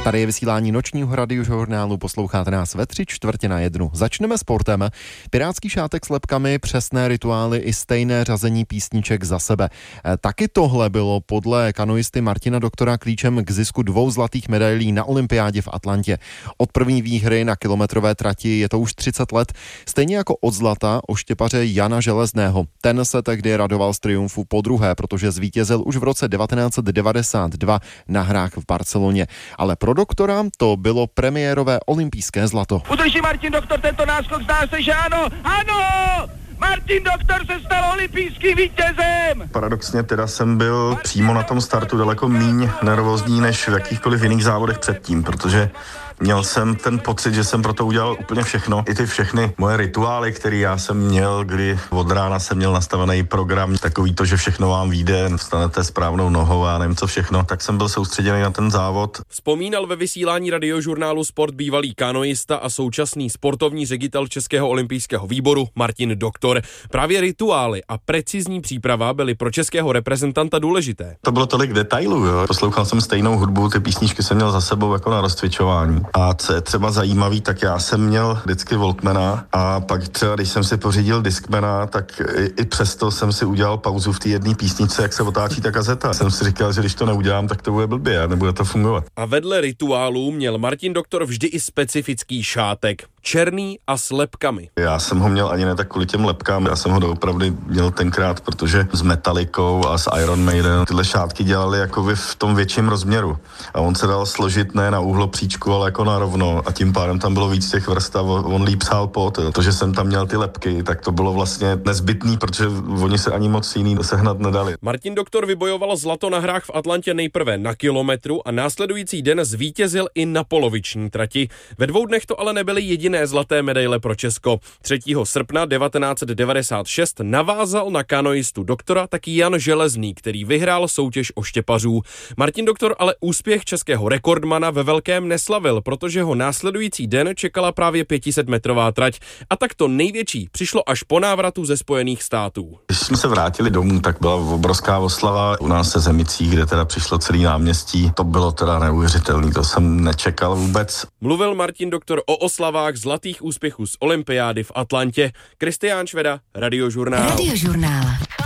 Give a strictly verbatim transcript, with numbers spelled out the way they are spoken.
Tady je vysílání nočního radiožurnálu, posloucháte nás ve tři čtvrtě na jednu. Začneme sportem. Pirátský šátek s lebkami, přesné rituály i stejné řazení písniček za sebe. Taky tohle bylo podle kanoisty Martina Doktora klíčem k zisku dvou zlatých medailí na olympiádě v Atlantě. Od první výhry na kilometrové trati je to už třicet let, stejně jako od zlata oštěpaře Jana Železného. Ten se tehdy radoval z triumfu podruhé, protože zvítězil už v roce devatenáct set devadesát dva na hrách v Barceloně. Ale pro Doktora to bylo premiérové olympijské zlato. Udrží Martin Doktor tento náskok, zdá se, že ano, ano! Martin Doktor se stal olympijským vítězem! Paradoxně teda jsem byl přímo na tom startu daleko míň nervózní než v jakýchkoliv jiných závodech předtím, protože měl jsem ten pocit, že jsem pro to udělal úplně všechno. I ty všechny moje rituály, které já jsem měl, kdy od rána jsem měl nastavený program, takový to, že všechno vám vyjde, vstanete správnou nohou a nevím co všechno, tak jsem byl soustředěný na ten závod. Vzpomínal ve vysílání radiožurnálu Sport bývalý kanoista a současný sportovní ředitel Českého olympijského výboru Martin Doktor. Právě rituály a precizní příprava byly pro českého reprezentanta důležité. To bylo tolik detailů, jo. Poslouchal jsem stejnou hudbu, ty písničky jsem měl za sebou jako na rozcvičování. A co je třeba zajímavý, tak já jsem měl vždycky Walkmana a pak třeba, když jsem si pořídil Discmana, tak i, i přesto jsem si udělal pauzu v té jedné písničce, jak se otáčí ta kazeta. Jsem si říkal, že když to neudělám, tak to bude blbě a nebude to fungovat. A vedle rituálů měl Martin Doktor vždy i specifický šátek. Černý a s lebkami. Já jsem ho měl ani ne tak kvůli těm lebkám, já jsem ho doopravdy měl tenkrát, protože s Metallicou a s Iron Maiden tyhle šátky dělali jako v tom větším rozměru. A on se dal složit ne na úhlopříčku, ale jako na rovno a tím pádem tam bylo víc těch vrstev, on líp sál pot. To, že jsem tam měl ty lebky, tak to bylo vlastně nezbytný, protože oni se ani moc jiný sehnat nedali. Martin Doktor vybojoval zlato na hrách v Atlantě nejprve na kilometru a následující den zvítězil i na poloviční trati. Ve dvou dnech to ale nebyly jediné zlaté medaile pro Česko. třetího srpna devatenáct set devadesát šest navázal na kanoistu Doktora taky Jan Železný, který vyhrál soutěž oštěpařů. Martin Doktor ale úspěch českého rekordmana ve velkém neslavil, protože ho následující den čekala právě pětisetmetrová trať. A tak to největší přišlo až po návratu ze Spojených států. Když jsme se vrátili domů, tak byla obrovská oslava u nás se Zemicích, kde teda přišlo celý náměstí. To bylo teda neuvěřitelný, to jsem nečekal vůbec. Mluvil Martin Doktor o oslavách zlatých úspěchů z olympiády v Atlantě. Kristián Šveda, Radiožurnál. Radiožurnál.